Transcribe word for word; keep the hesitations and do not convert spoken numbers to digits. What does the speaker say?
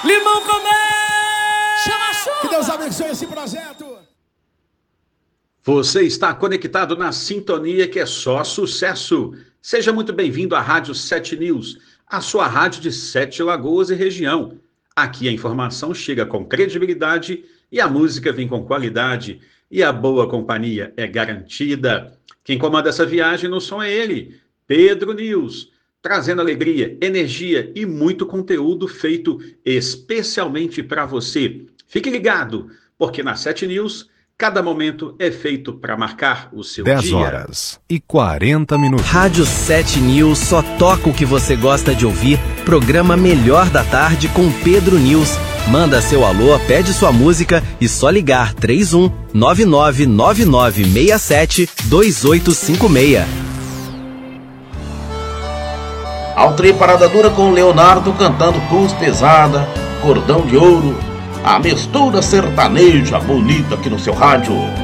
Limão Comé! Chama a chuva! Que Deus abençoe esse projeto! Você está conectado na sintonia que é só sucesso. Seja muito bem-vindo à Rádio sete News, a sua rádio de Sete Lagoas e região. Aqui a informação chega com credibilidade e a música vem com qualidade e a boa companhia é garantida. Quem comanda essa viagem no som é ele, Pedro News, trazendo alegria, energia e muito conteúdo feito especialmente para você. Fique ligado, porque na sete News, cada momento é feito para marcar o seu dia. dez horas e quarenta minutos. Rádio sete News só toca o que você gosta de ouvir. Programa Melhor da Tarde com Pedro News. Manda seu alô, pede sua música e só ligar três um nove nove nove nove seis sete dois oito cinco seis. Altrei Parada Dura com Leonardo cantando Cruz Pesada, Cordão de Ouro, a mistura sertaneja bonita aqui no seu rádio.